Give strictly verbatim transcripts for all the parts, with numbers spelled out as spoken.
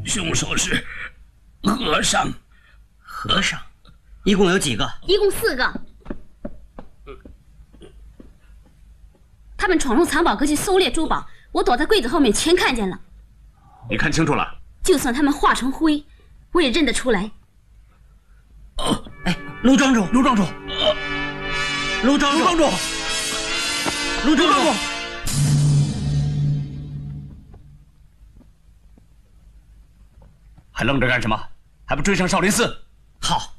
凶手是和尚。 和尚，一共有几个？ 一共四个。他们闯入藏宝阁去搜猎珠宝，我躲在柜子后面，全看见了。 你看清楚了？ 就算他们化成灰，我也认得出来。 哦，哎，陆庄主， 陆庄主， 呃，陆庄主， 陆庄主， 陆庄主， 还愣着干什么？还不追上少林寺？ 好，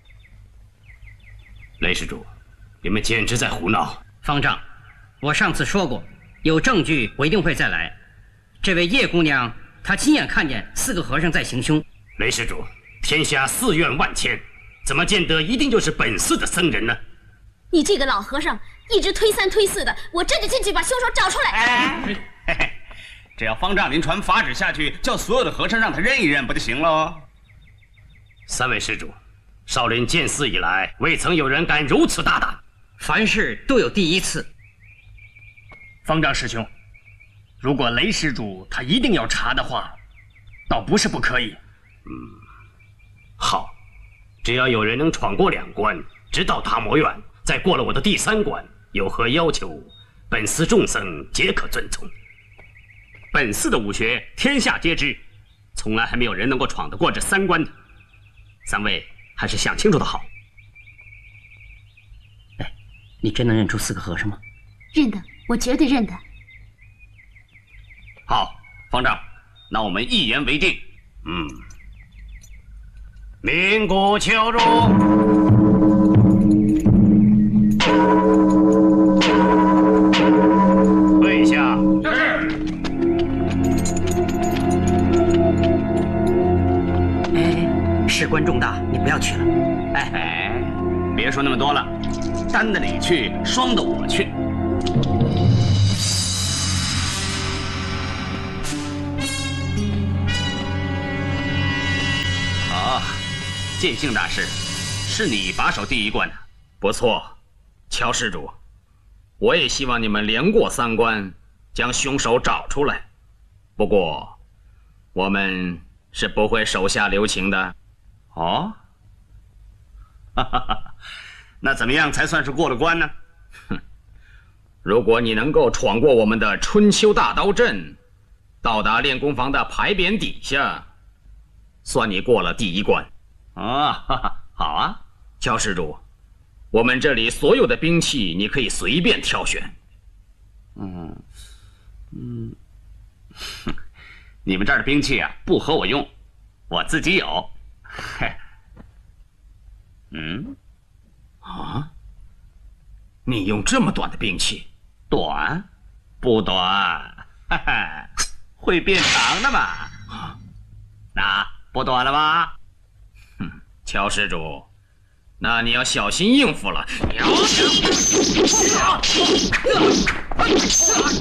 雷施主，你们简直在胡闹！ 方丈，我上次说过，有证据我一定会再来。这位叶姑娘，她亲眼看见四个和尚在行凶。 雷施主，天下寺院万千，怎么见得一定就是本寺的僧人呢？ 你这个老和尚一直推三推四的，我真的进去把凶手找出来。 哎，嘿嘿，只要方丈您传法旨下去，叫所有的和尚让他认一认，不就行喽？ 三位施主，少林建寺以来，未曾有人敢如此大胆。 凡事都有第一次。 方丈师兄，如果雷施主他一定要查的话，倒不是不可以。 嗯，好，只要有人能闯过两关，直到达摩院，再过了我的第三关，有何要求，本寺众僧皆可遵从。 本寺的武学天下皆知，从来还没有人能够闯得过这三关的。三位还是想清楚的好。 哎，你真能认出四个和尚吗？ 认得，我绝对认得。 好，方丈，那我们一言为定。 嗯，鸣鼓敲钟，跪下。 是。 哎，事关重大，你不要去了。 哎哎，别说那么多了，单的你去，双的我去。好，建兴大师，是你把守第一关的， 不错。乔施主，我也希望你们连过三关，将凶手找出来。不过，我们是不会手下留情的。 哦，哈哈哈，那怎么样才算是过了关呢？ 哼，如果你能够闯过我们的春秋大刀阵，到达练功房的牌匾底下，算你过了第一关。 啊，哈哈，好啊， 乔施主，我们这里所有的兵器你可以随便挑选。 嗯嗯，你们这儿的兵器啊，不合我用，我自己有。嘿，嗯， 啊，你用这么短的兵器？ 短？不短，哈哈，会变长的嘛。 啊， 那不短了吗？ 哼，乔施主，那你要小心应付了。